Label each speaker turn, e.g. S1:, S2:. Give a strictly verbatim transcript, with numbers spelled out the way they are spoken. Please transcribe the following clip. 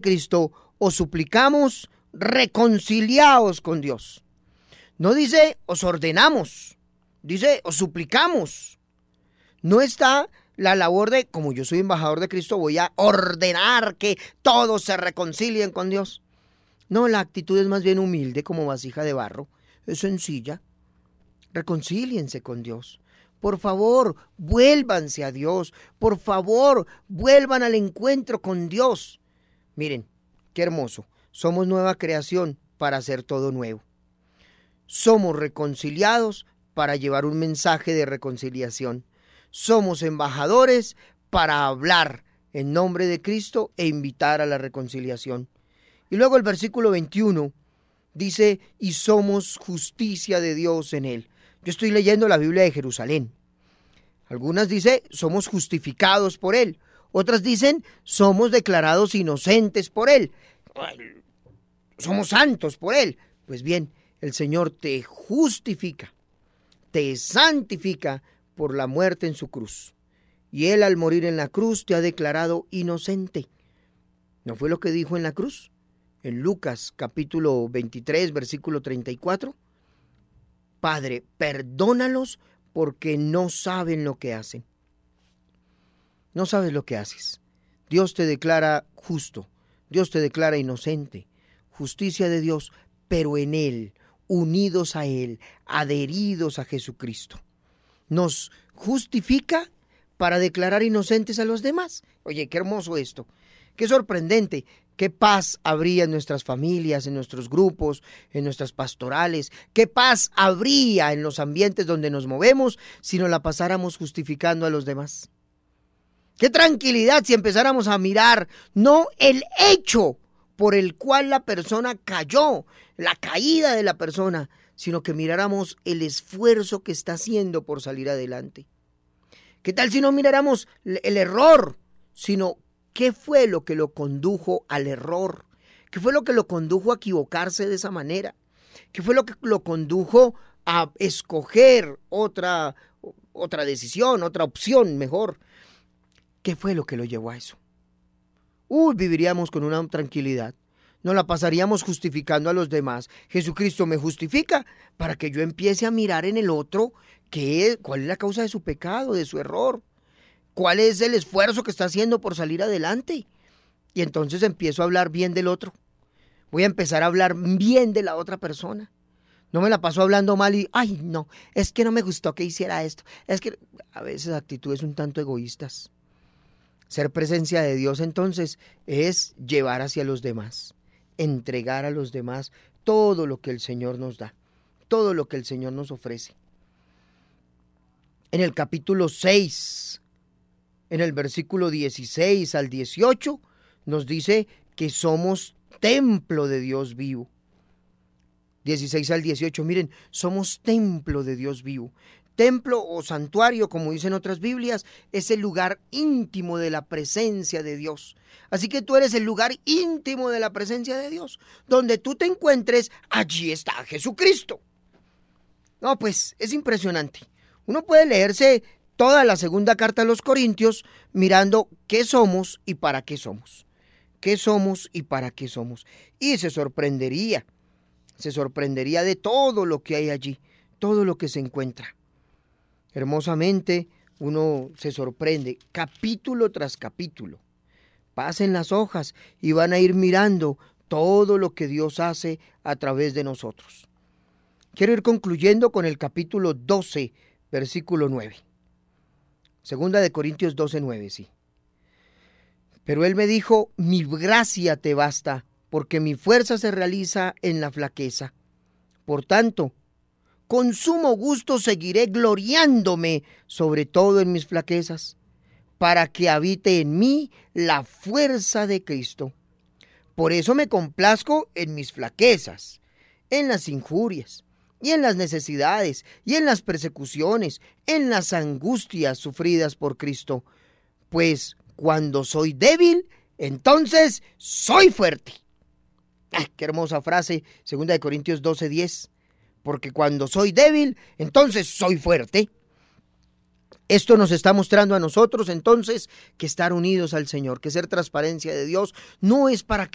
S1: Cristo, os suplicamos, reconciliaos con Dios. No dice os ordenamos, dice os suplicamos. No está la labor de, como yo soy embajador de Cristo, voy a ordenar que todos se reconcilien con Dios. No, la actitud es más bien humilde, como vasija de barro, es sencilla. Reconcíliense con Dios. Por favor, vuélvanse a Dios. Por favor, vuelvan al encuentro con Dios. Miren, qué hermoso. Somos nueva creación para hacer todo nuevo. Somos reconciliados para llevar un mensaje de reconciliación. Somos embajadores para hablar en nombre de Cristo e invitar a la reconciliación. Y luego el versículo veintiuno dice, y somos justicia de Dios en él. Yo estoy leyendo la Biblia de Jerusalén. Algunas dicen, somos justificados por él. Otras dicen, somos declarados inocentes por él. Somos santos por él. Pues bien, el Señor te justifica, te santifica por la muerte en su cruz. Y él al morir en la cruz te ha declarado inocente. ¿No fue lo que dijo en la cruz? En Lucas capítulo veintitrés, versículo treinta y cuatro. Padre, perdónalos porque no saben lo que hacen. No sabes lo que haces. Dios te declara justo, Dios te declara inocente. Justicia de Dios, pero en Él, unidos a Él, adheridos a Jesucristo. Nos justifica para declarar inocentes a los demás. Oye, qué hermoso esto, qué sorprendente. Qué paz habría en nuestras familias, en nuestros grupos, en nuestras pastorales. Qué paz habría en los ambientes donde nos movemos si nos la pasáramos justificando a los demás. Qué tranquilidad si empezáramos a mirar no el hecho por el cual la persona cayó, la caída de la persona, sino que miráramos el esfuerzo que está haciendo por salir adelante. ¿Qué tal si no miráramos el error, sino qué fue lo que lo condujo al error? ¿Qué fue lo que lo condujo a equivocarse de esa manera? ¿Qué fue lo que lo condujo a escoger otra, otra decisión, otra opción mejor? ¿Qué fue lo que lo llevó a eso? Uy, viviríamos con una tranquilidad. No la pasaríamos justificando a los demás. Jesucristo me justifica para que yo empiece a mirar en el otro qué, cuál es la causa de su pecado, de su error. ¿Cuál es el esfuerzo que está haciendo por salir adelante? Y entonces empiezo a hablar bien del otro. Voy a empezar a hablar bien de la otra persona. No me la paso hablando mal y, ay, no, es que no me gustó que hiciera esto. Es que a veces actitudes un tanto egoístas. Ser presencia de Dios entonces es llevar hacia los demás, entregar a los demás todo lo que el Señor nos da, todo lo que el Señor nos ofrece. En el capítulo seis, en el versículo dieciséis al dieciocho, nos dice que somos templo de Dios vivo. dieciséis al dieciocho, miren, somos templo de Dios vivo. Templo o santuario, como dicen otras Biblias, es el lugar íntimo de la presencia de Dios. Así que tú eres el lugar íntimo de la presencia de Dios. Donde tú te encuentres, allí está Jesucristo. No, pues es impresionante. Uno puede leerse toda la segunda carta a los Corintios mirando qué somos y para qué somos. ¿Qué somos y para qué somos? Y se sorprendería, se sorprendería de todo lo que hay allí, todo lo que se encuentra. Hermosamente uno se sorprende, capítulo tras capítulo. Pasen las hojas y van a ir mirando todo lo que Dios hace a través de nosotros. Quiero ir concluyendo con el capítulo doce, versículo nueve. Segunda de Corintios doce, nueve, sí. Pero él me dijo, mi gracia te basta, porque mi fuerza se realiza en la flaqueza. Por tanto, con sumo gusto seguiré gloriándome, sobre todo en mis flaquezas, para que habite en mí la fuerza de Cristo. Por eso me complazco en mis flaquezas, en las injurias, y en las necesidades, y en las persecuciones, en las angustias sufridas por Cristo. Pues cuando soy débil, entonces soy fuerte. ¡Ah, qué hermosa frase! Segunda de Corintios doce, diez. Porque cuando soy débil, entonces soy fuerte. Esto nos está mostrando a nosotros entonces que estar unidos al Señor, que ser transparencia de Dios no es para que